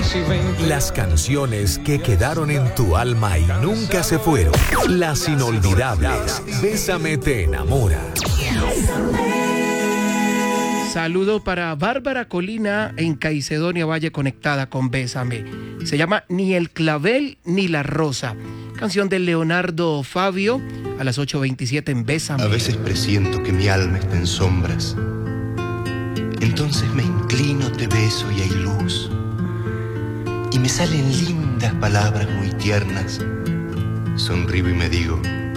Las canciones que quedaron en tu alma y nunca se fueron. Las inolvidables. Bésame te enamora. Saludo para Bárbara Colina en Caicedonia Valle, conectada con Bésame. Se llama Ni el clavel ni la rosa. Canción de Leonardo Fabio a las 8:27 en Bésame. A veces presiento que mi alma está en sombras. Entonces me inclino, te beso y hay luz. Y me salen lindas palabras muy tiernas. Sonrío y me digo: